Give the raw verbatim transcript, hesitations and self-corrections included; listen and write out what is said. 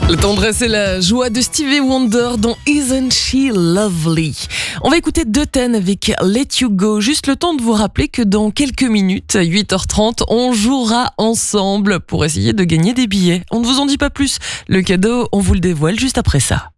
Le tendresse et la joie de Stevie Wonder dans Isn't She Lovely. On va écouter deux thèmes avec Let You Go. Juste le temps de vous rappeler que dans quelques minutes, à huit heures trente, on jouera ensemble pour essayer de gagner des billets. On ne vous en dit pas plus. Le cadeau, on vous le dévoile juste après ça.